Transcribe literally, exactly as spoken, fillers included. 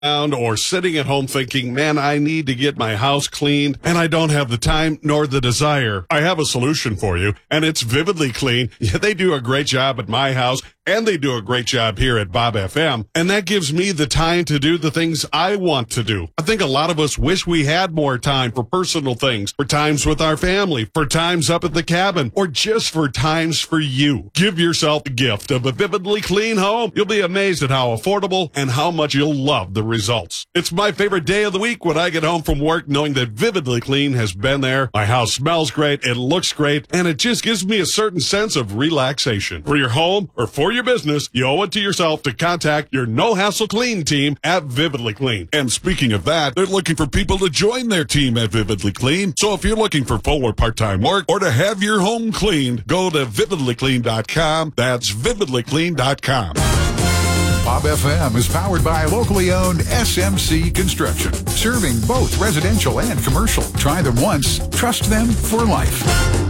around or sitting at home thinking, man, I need to get my house cleaned and I don't have the time nor the desire, I have a solution for you, and it's Vividly Clean. Yeah, they do a great job at my house, and they do a great job here at Bob F M, and that gives me the time to do the things I want to do. I think a lot of us wish we had more time for personal things, for times with our family, for times up at the cabin, or just for times for you. Give yourself the gift of a Vividly Clean home. You'll be amazed at how affordable and how much you'll love the results. It's my favorite day of the week when I get home from work knowing that Vividly Clean has been there. My house smells great, it looks great, and it just gives me a certain sense of relaxation. For your home or for your business, you owe it to yourself to contact your no-hassle clean team at Vividly Clean. And speaking of that, they're looking for people to join their team at Vividly Clean. So if you're looking for full or part-time work or to have your home cleaned, go to vividly clean dot com. That's vividly clean dot com. Bob F M is powered by locally owned S M C Construction, serving both residential and commercial. Try them once, trust them for life.